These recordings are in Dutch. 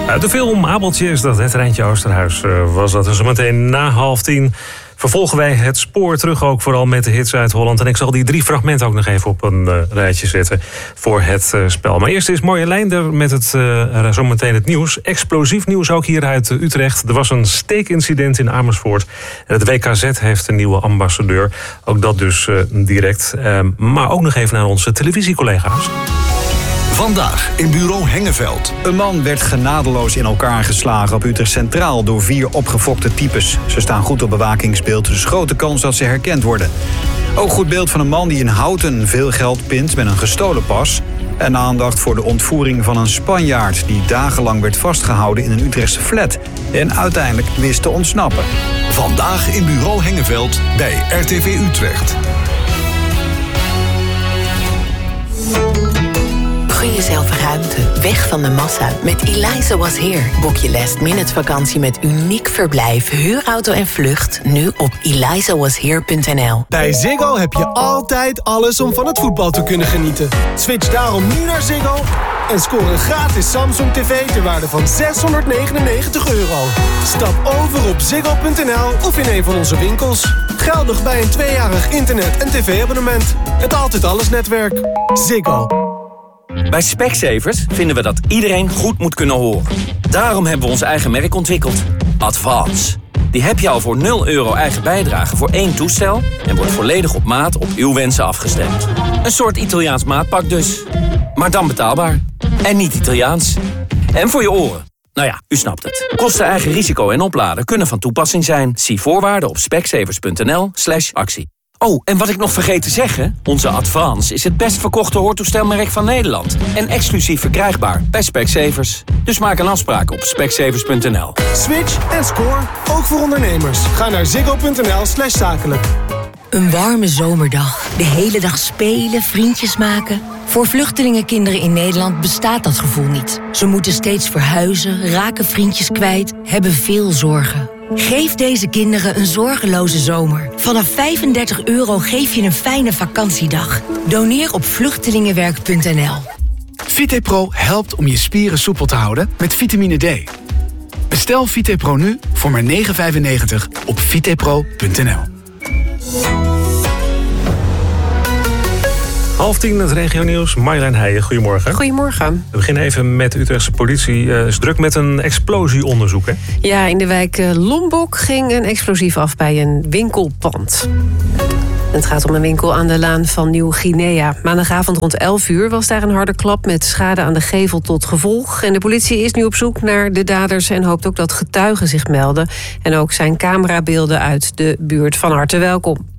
Uit de film Abeltje is dat, het Rijntje Oosterhuis was dat. Dus zometeen na 9:30 vervolgen wij het spoor terug, ook vooral met de hits uit Holland. En ik zal die 3 fragmenten ook nog even op een rijtje zetten voor het spel. Maar eerst is Marjolein er met zometeen het nieuws. Explosief nieuws ook hier uit Utrecht. Er was een steekincident in Amersfoort. Het WKZ heeft een nieuwe ambassadeur. Ook dat dus direct. Maar ook nog even naar onze televisiecollega's. Vandaag in bureau Hengeveld. Een man werd genadeloos in elkaar geslagen op Utrecht Centraal door 4 opgefokte types. Ze staan goed op bewakingsbeeld, dus grote kans dat ze herkend worden. Ook goed beeld van een man die in Houten veel geld pint met een gestolen pas. En aandacht voor de ontvoering van een Spanjaard die dagenlang werd vastgehouden in een Utrechtse flat. En uiteindelijk wist te ontsnappen. Vandaag in bureau Hengeveld bij RTV Utrecht. Gun jezelf ruimte, weg van de massa. Met Eliza Was Here boek je last-minute vakantie met uniek verblijf, huurauto en vlucht. Nu op elizawashere.nl. Bij Ziggo heb je altijd alles om van het voetbal te kunnen genieten. Switch daarom nu naar Ziggo en score een gratis Samsung TV ter waarde van €699. Stap over op ziggo.nl of in een van onze winkels. Geldig bij een 2-jarig internet- en tv-abonnement. Het Altijd Alles netwerk. Ziggo. Bij Specsavers vinden we dat iedereen goed moet kunnen horen. Daarom hebben we ons eigen merk ontwikkeld. Advance. Die heb je al voor €0 eigen bijdrage voor 1 toestel en wordt volledig op maat op uw wensen afgestemd. Een soort Italiaans maatpak dus. Maar dan betaalbaar. En niet Italiaans. En voor je oren. Nou ja, u snapt het. Kosten, eigen risico en opladen kunnen van toepassing zijn. Zie voorwaarden op specsavers.nl/actie. Oh, en wat ik nog vergeet te zeggen, onze Advance is het best verkochte hoortoestelmerk van Nederland. En exclusief verkrijgbaar bij Specsavers. Dus maak een afspraak op specsavers.nl. Switch en score, ook voor ondernemers. Ga naar ziggo.nl/zakelijk. Een warme zomerdag. De hele dag spelen, vriendjes maken. Voor vluchtelingenkinderen in Nederland bestaat dat gevoel niet. Ze moeten steeds verhuizen, raken vriendjes kwijt, hebben veel zorgen. Geef deze kinderen een zorgeloze zomer. Vanaf €35 geef je een fijne vakantiedag. Doneer op vluchtelingenwerk.nl. VitePro helpt om je spieren soepel te houden met vitamine D. Bestel VitePro nu voor maar €9,95 op vitepro.nl. 9:30 het regionieuws. Marjolein Heijen, goedemorgen. Goedemorgen. We beginnen even met de Utrechtse politie. Is druk met een explosieonderzoek, hè? Ja, in de wijk Lombok ging een explosief af bij een winkelpand. Het gaat om een winkel aan de laan van Nieuw-Guinea. Maandagavond rond 11 uur was daar een harde klap met schade aan de gevel tot gevolg. En de politie is nu op zoek naar de daders en hoopt ook dat getuigen zich melden. En ook zijn camerabeelden uit de buurt van harte welkom.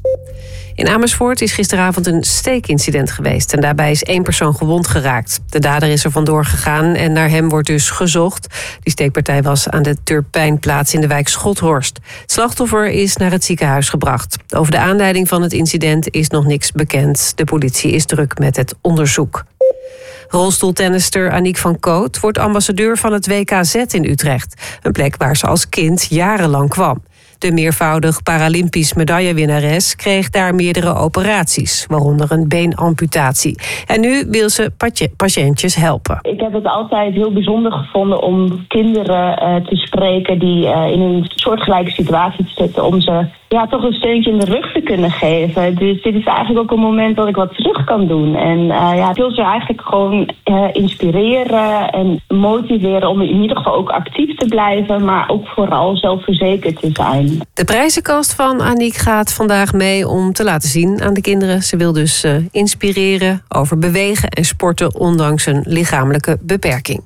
In Amersfoort is gisteravond een steekincident geweest. En daarbij is 1 persoon gewond geraakt. De dader is er vandoor gegaan en naar hem wordt dus gezocht. Die steekpartij was aan de Turpijnplaats in de wijk Schothorst. Het slachtoffer is naar het ziekenhuis gebracht. Over de aanleiding van het incident is nog niks bekend. De politie is druk met het onderzoek. Rolstoeltennister Aniek van Koot wordt ambassadeur van het WKZ in Utrecht. Een plek waar ze als kind jarenlang kwam. De meervoudig Paralympisch medaillewinnares kreeg daar meerdere operaties, waaronder een beenamputatie. En nu wil ze patiëntjes helpen. Ik heb het altijd heel bijzonder gevonden om kinderen te spreken die in een soortgelijke situatie zitten, om ze toch een steuntje in de rug te kunnen geven. Dus dit is eigenlijk ook een moment dat ik wat terug kan doen. En ik wil ze eigenlijk gewoon inspireren en motiveren om in ieder geval ook actief te blijven, maar ook vooral zelfverzekerd te zijn. De prijzenkast van Aniek gaat vandaag mee om te laten zien aan de kinderen. Ze wil dus inspireren over bewegen en sporten ondanks een lichamelijke beperking.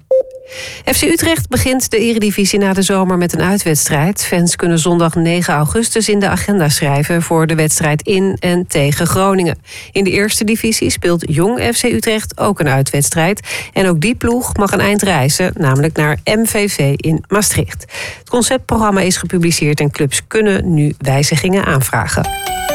FC Utrecht begint de Eredivisie na de zomer met een uitwedstrijd. Fans kunnen zondag 9 augustus in de agenda schrijven voor de wedstrijd in en tegen Groningen. In de eerste divisie speelt Jong FC Utrecht ook een uitwedstrijd. En ook die ploeg mag een eind reizen, namelijk naar MVV in Maastricht. Het conceptprogramma is gepubliceerd en clubs kunnen nu wijzigingen aanvragen.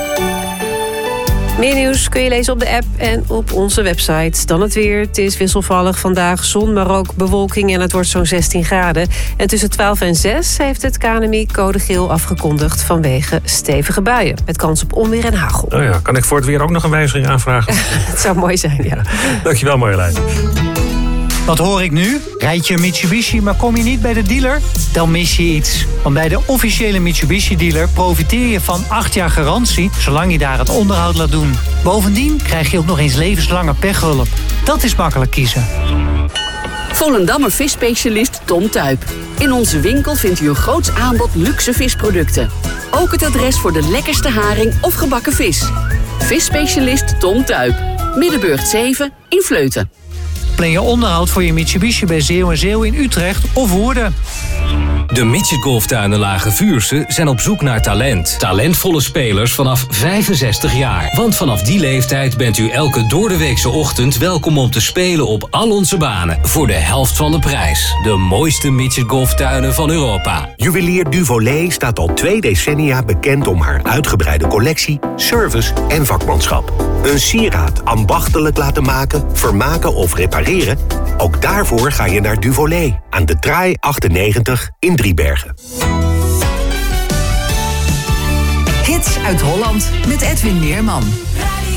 Meer nieuws kun je lezen op de app en op onze website. Dan het weer. Het is wisselvallig vandaag. Zon, maar ook bewolking en het wordt zo'n 16 graden. En tussen 12 en 6 heeft het KNMI code geel afgekondigd vanwege stevige buien. Met kans op onweer en hagel. Oh ja, kan ik voor het weer ook nog een wijziging aanvragen? Het zou mooi zijn, ja. Dankjewel, Marjolein. Wat hoor ik nu? Rijd je een Mitsubishi, maar kom je niet bij de dealer? Dan mis je iets. Want bij de officiële Mitsubishi-dealer profiteer je van 8 jaar garantie, zolang je daar het onderhoud laat doen. Bovendien krijg je ook nog eens levenslange pechhulp. Dat is makkelijk kiezen. Volendammer visspecialist Tom Tuyp. In onze winkel vindt u een groots aanbod luxe visproducten. Ook het adres voor de lekkerste haring of gebakken vis. Visspecialist Tom Tuyp. Middenburgt 7 in Vleuten. Plan je onderhoud voor je Mitsubishi bij Zeeuw & Zeeuw in Utrecht of Woerden. De Midget Golftuinen Lage Vuursche zijn op zoek naar talent. Talentvolle spelers vanaf 65 jaar. Want vanaf die leeftijd bent u elke doordeweekse ochtend welkom om te spelen op al onze banen. Voor de helft van de prijs. De mooiste Midget Golftuinen van Europa. Juwelier Duvolet staat al 2 decennia bekend om haar uitgebreide collectie, service en vakmanschap. Een sieraad ambachtelijk laten maken, vermaken of repareren? Ook daarvoor ga je naar Duvolet aan de Traai 98 in Driebergen. Hits uit Holland met Edwin Meerman.